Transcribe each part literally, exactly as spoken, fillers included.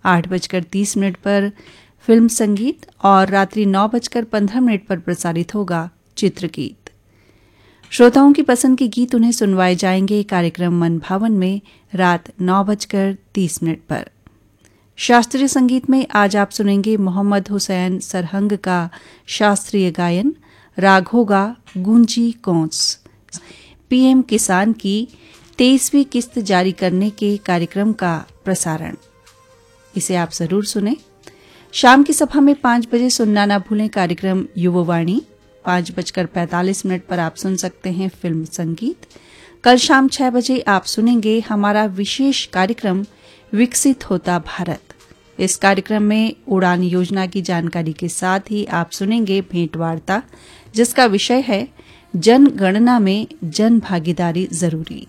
आठ बजकर तीस मिनट पर फिल्म संगीत और रात्रि नौ बजकर पंद्रह मिनट पर प्रसारित होगा चित्रगीत। श्रोताओं की पसंद के गीत उन्हें सुनवाए जाएंगे कार्यक्रम मन भावन में रात नौ बजकर तीस मिनट पर। शास्त्रीय संगीत में आज आप सुनेंगे मोहम्मद हुसैन सरहंग का शास्त्रीय गायन। राग होगा गूंजी कौंस। पीएम किसान की तेईसवीं किस्त जारी करने के कार्यक्रम का प्रसारण, इसे आप जरूर सुने। शाम की सभा में पांच बजे सुनना ना भूलें कार्यक्रम युववाणी। पांच बजकर पैंतालीस मिनट पर आप सुन सकते हैं फिल्म संगीत। कल शाम छह बजे आप सुनेंगे हमारा विशेष कार्यक्रम विकसित होता भारत। इस कार्यक्रम में उड़ान योजना की जानकारी के साथ ही आप सुनेंगे भेंट वार्ता, जिसका विषय है जनगणना में जन भागीदारी जरूरी।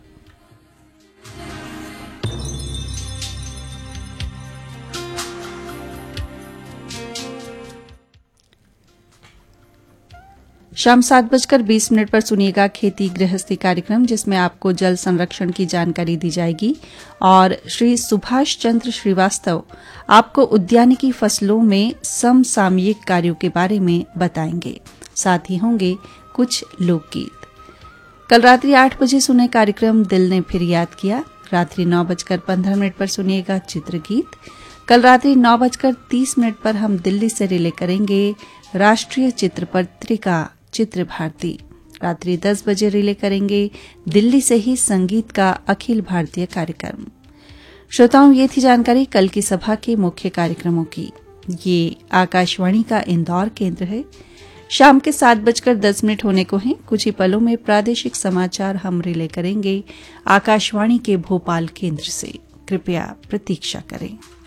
शाम सात बजकर बीस मिनट पर सुनिएगा खेती गृहस्थी कार्यक्रम, जिसमें आपको जल संरक्षण की जानकारी दी जाएगी और श्री सुभाष चंद्र श्रीवास्तव आपको उद्यानिकी फसलों में समसामयिक कार्यों के बारे में बताएंगे। साथ ही होंगे कुछ लोकगीत। कल रात्रि आठ बजे सुने कार्यक्रम दिल ने फिर याद किया। रात्रि नौ बजकर पंद्रह मिनट पर सुनिएगा चित्रगीत। कल रात्रि नौ बजकर तीस मिनट पर हम दिल्ली से रिले करेंगे राष्ट्रीय चित्र पत्रिका चित्र भारती। रात्रि दस बजे रिले करेंगे दिल्ली से ही संगीत का अखिल भारतीय कार्यक्रम। श्रोताओं, ये थी जानकारी कल की सभा के मुख्य कार्यक्रमों की। ये आकाशवाणी का इंदौर केंद्र है। शाम के सात बजकर दस मिनट होने को हैं। कुछ ही पलों में प्रादेशिक समाचार हम रिले करेंगे आकाशवाणी के भोपाल केंद्र से। कृपया प्रतीक्षा करें।